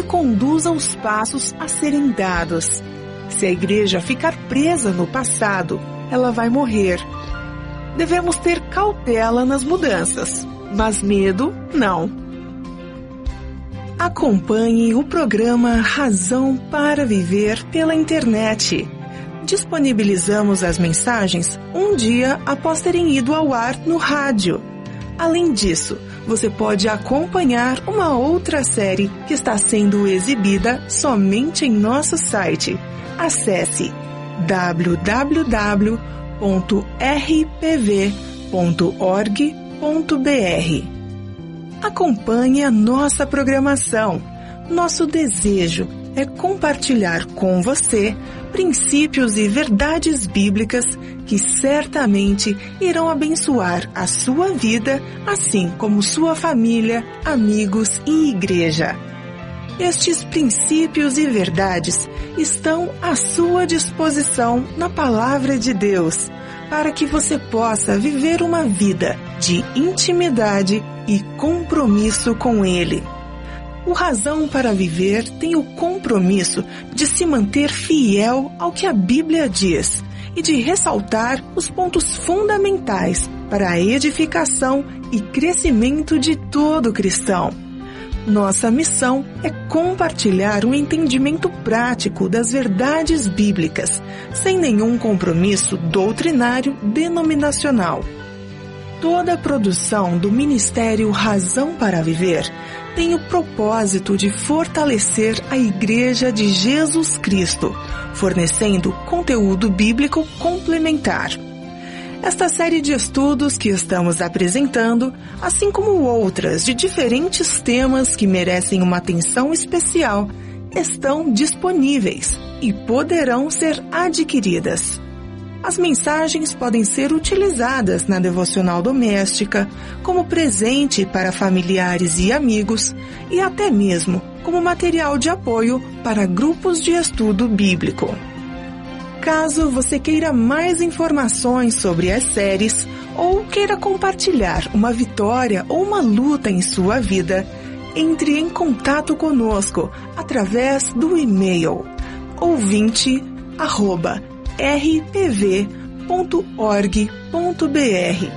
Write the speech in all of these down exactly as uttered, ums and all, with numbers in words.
conduza os passos a serem dados. Se a igreja ficar presa no passado, ela vai morrer. Devemos ter cautela nas mudanças, mas medo não. Acompanhe o programa Razão para Viver pela internet. Disponibilizamos as mensagens um dia após terem ido ao ar no rádio. Além disso, você pode acompanhar uma outra série que está sendo exibida somente em nosso site. Acesse w w w ponto r p v ponto org ponto b r. Acompanhe a nossa programação. Nosso desejo é compartilhar com você princípios e verdades bíblicas que certamente irão abençoar a sua vida, assim como sua família, amigos e igreja. Estes princípios e verdades estão à sua disposição na Palavra de Deus, para que você possa viver uma vida de intimidade e compromisso com Ele. O Razão para Viver tem o compromisso de se manter fiel ao que a Bíblia diz e de ressaltar os pontos fundamentais para a edificação e crescimento de todo cristão. Nossa missão é compartilhar um entendimento prático das verdades bíblicas, sem nenhum compromisso doutrinário denominacional. Toda a produção do Ministério Razão para Viver tem o propósito de fortalecer a Igreja de Jesus Cristo, fornecendo conteúdo bíblico complementar. Esta série de estudos que estamos apresentando, assim como outras de diferentes temas que merecem uma atenção especial, estão disponíveis e poderão ser adquiridas. As mensagens podem ser utilizadas na devocional doméstica, como presente para familiares e amigos, e até mesmo como material de apoio para grupos de estudo bíblico. Caso você queira mais informações sobre as séries ou queira compartilhar uma vitória ou uma luta em sua vida, entre em contato conosco através do e-mail ouvinte arroba r p v ponto org ponto b r.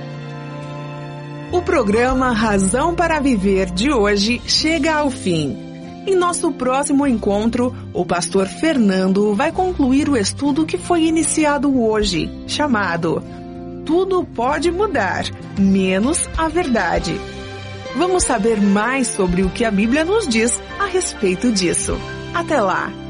O programa Razão para Viver de hoje chega ao fim. Em nosso próximo encontro, o pastor Fernando vai concluir o estudo que foi iniciado hoje, chamado Tudo Pode Mudar, Menos a Verdade. Vamos saber mais sobre o que a Bíblia nos diz a respeito disso. Até lá!